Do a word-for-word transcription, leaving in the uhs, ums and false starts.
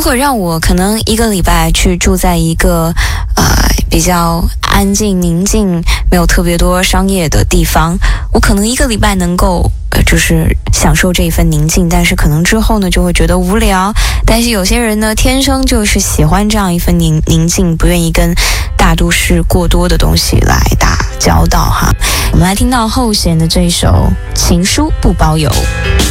果让我可能一个礼拜去住在一个呃比较安静宁静没有特别多商业的地方，我可能一个礼拜能够呃就是享受这一份宁静，但是可能之后呢就会觉得无聊。但是有些人呢天生就是喜欢这样一份宁宁静，不愿意跟大都市过多的东西来打交道哈。我们来听到后弦的这一首情书不包邮。